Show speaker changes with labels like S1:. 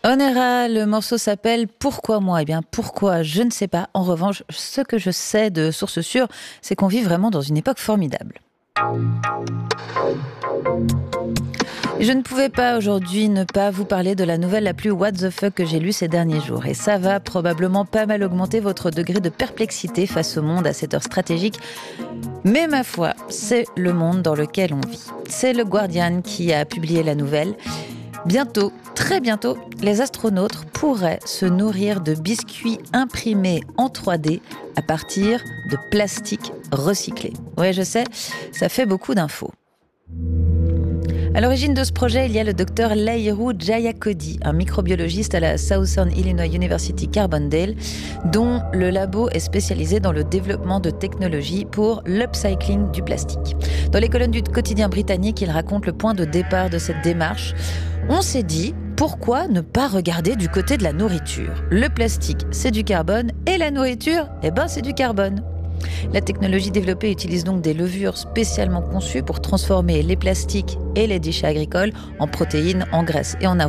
S1: Onera, le morceau s'appelle Pourquoi moi ? Eh bien, pourquoi ? Je ne sais pas. En revanche, ce que je sais de source sûre, c'est qu'on vit vraiment dans une époque formidable. Et je ne pouvais pas aujourd'hui ne pas vous parler de la nouvelle la plus what the fuck que j'ai lue ces derniers jours. Et ça va probablement pas mal augmenter votre degré de perplexité face au monde à cette heure stratégique. Mais ma foi, c'est le monde dans lequel on vit. C'est le Guardian qui a publié la nouvelle. Bientôt, très bientôt, les astronautes pourraient se nourrir de biscuits imprimés en 3D à partir de plastique recyclé. Ouais, je sais, ça fait beaucoup d'infos. À l'origine de ce projet, il y a le docteur Lahiru Jayakody, un microbiologiste à la Southern Illinois University Carbondale, dont le labo est spécialisé dans le développement de technologies pour l'upcycling du plastique. Dans les colonnes du quotidien britannique, il raconte le point de départ de cette démarche. On s'est dit, pourquoi ne pas regarder du côté de la nourriture ? Le plastique, c'est du carbone, et la nourriture, c'est du carbone. La technologie développée utilise donc des levures spécialement conçues pour transformer les plastiques et les déchets agricoles en protéines, en graisses et en arômes.